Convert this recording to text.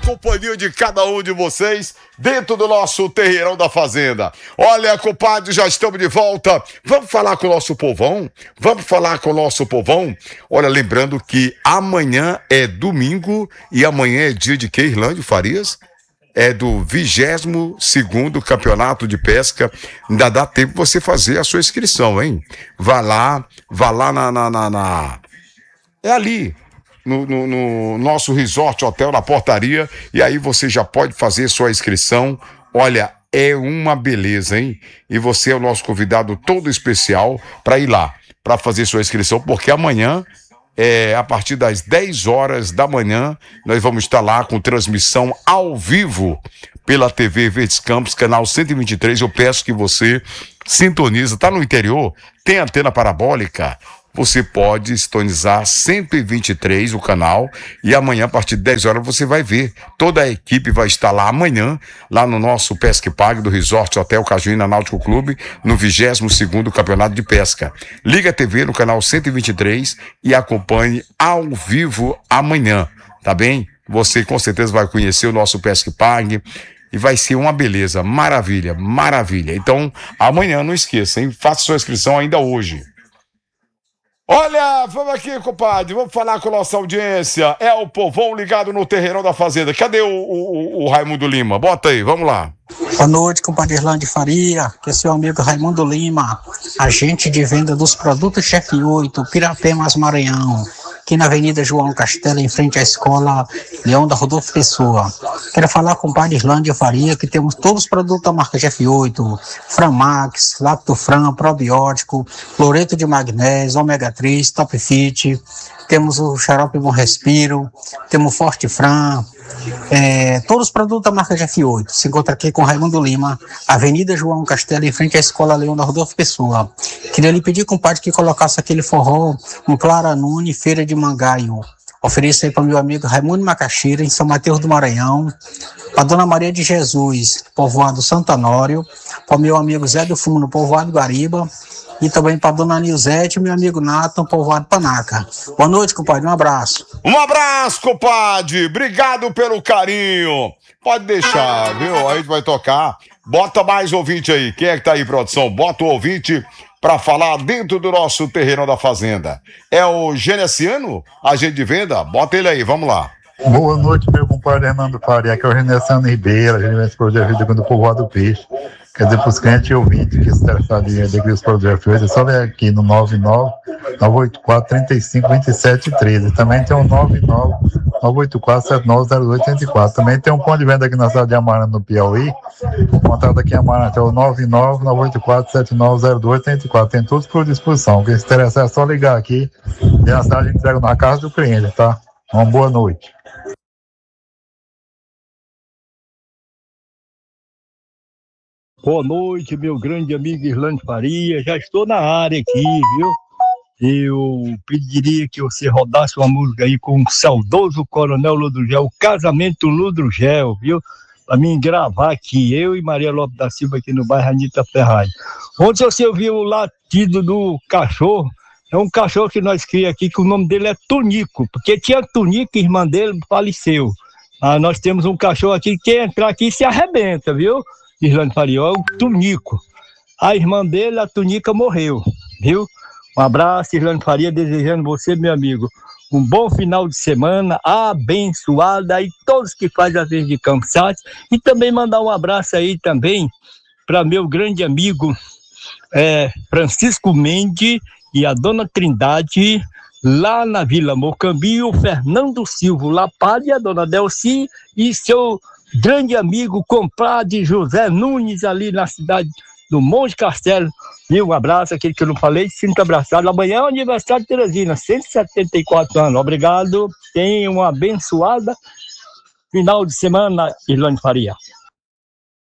companhia de cada um de vocês dentro do nosso terreirão da fazenda. Olha, compadre, já estamos de volta. Vamos falar com o nosso povão? Vamos falar com o nosso povão? Olha, lembrando que amanhã é domingo e amanhã é dia de quê, Irlândio Farias? É do 22º Campeonato de Pesca. Ainda dá tempo você fazer a sua inscrição, hein? Vá lá é ali, no nosso resort hotel, na portaria, e aí você já pode fazer sua inscrição. Olha, é uma beleza, hein? E você é o nosso convidado todo especial para ir lá, para fazer sua inscrição, porque amanhã, a partir das 10 horas da manhã, nós vamos estar lá com transmissão ao vivo pela TV Verdes Campos, canal 123. Eu peço que você sintoniza, tá no interior, tem antena parabólica, você pode sintonizar 123 o canal, e amanhã, a partir de 10 horas, você vai ver. Toda a equipe vai estar lá amanhã, lá no nosso Pesca e Pague do Resort Hotel Cajuína Náutico Clube, no 22º Campeonato de Pesca. Liga a TV no canal 123 e acompanhe ao vivo amanhã, tá bem? Você com certeza vai conhecer o nosso Pesca e Pague e vai ser uma beleza, maravilha, maravilha. Então, amanhã, não esqueça, hein? Faça sua inscrição ainda hoje. Olha, vamos aqui, compadre, vamos falar com a nossa audiência. É o povão ligado no terreirão da fazenda. Cadê o Raimundo Lima? Bota aí, vamos lá. Boa noite, compadre Irlande Faria, que é seu amigo Raimundo Lima, agente de venda dos produtos Chef 8, Pirapemas Maranhão, aqui na Avenida João Castelo, em frente à escola Leão da Rodolfo Pessoa. Quero falar com o compadre Irlande Faria, que temos todos os produtos da marca Chef 8, Framax, Lactofran, Probiótico, Cloreto de Magnésio, Ômega 3, Top Fit, temos o Xarope Bom Respiro, temos o Forte Fran, todos os produtos da marca GF8. Se encontra aqui com Raimundo Lima, Avenida João Castelo, em frente à Escola Leão da Rodolfo Pessoa. Queria lhe pedir, compadre, que colocasse aquele forró, um Clara Nune, Feira de Mangaio. Ofereço aí para o meu amigo Raimundo Macaxeira, em São Mateus do Maranhão, para Dona Maria de Jesus, povoado Santo Anório, para o meu amigo Zé do Fumo, no povoado Guariba, e também para Dona Nilzete e meu amigo Nato, no povoado Panaca. Boa noite, compadre, um abraço. Um abraço, compadre, obrigado pelo carinho. Pode deixar, viu? A gente vai tocar. Bota mais ouvinte aí. Quem é que tá aí, produção? Bota o ouvinte para falar dentro do nosso terreirão da fazenda. É o Genesiano, agente de venda? Bota ele aí, vamos lá. Boa noite, meu compadre Hernando Faria, que é o Genesiano Ribeira, gerente projeto do povoado do Peixe. Quer dizer, para os clientes e ouvintes que se interessarem de adquirir os produtos F8, é só ler aqui no 99-984-35-27-13. Também tem o 99-984-790884. Também tem um ponto de venda aqui na cidade de Amarante, no Piauí. O contato aqui em Amarante é o 99-984-790284. Tem tudo por disposição. Quem se interessar é só ligar aqui e a cidade entrega na casa do cliente, tá? Uma boa noite. Boa noite, meu grande amigo Irlande Faria. Já estou na área aqui, viu? Eu pediria que você rodasse uma música aí com o saudoso Coronel Ludrugel, o Casamento Ludrugel, viu? Para mim gravar aqui, eu e Maria Lopes da Silva aqui no bairro Anita Ferraz. Ontem você ouviu o latido do cachorro. É um cachorro que nós criamos aqui, que o nome dele é Tunico, porque tinha Tunico, irmã dele faleceu. Nós temos um cachorro aqui que quer entrar aqui e se arrebenta, viu? Irlande Faria, é o Tunico. A irmã dele, a Tunica, morreu, viu? Um abraço, Irlande Faria, desejando você, meu amigo, um bom final de semana, abençoado, aí todos que fazem a vez de Campo Sátio, e também mandar um abraço aí também para meu grande amigo Francisco Mendes e a Dona Trindade, lá na Vila Mocambi, o Fernando Silva Lapad e a Dona Delci e seu grande amigo, compadre José Nunes, ali na cidade do Monte Castelo. E um abraço, aquele que eu não falei, sinto abraçado. Amanhã é o aniversário de Teresina, 174 anos. Obrigado, tenha uma abençoada final de semana, Irlande Faria.